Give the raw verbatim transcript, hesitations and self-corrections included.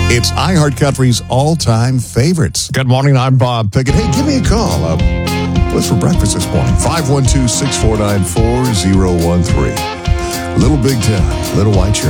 It's iHeartCountry's all-time favorites. Good morning, I'm Bob Pickett. Hey, give me a call. Uh, what's for breakfast this morning? five one two, six four nine, four zero one three. Little Big Town, Little White Shirt.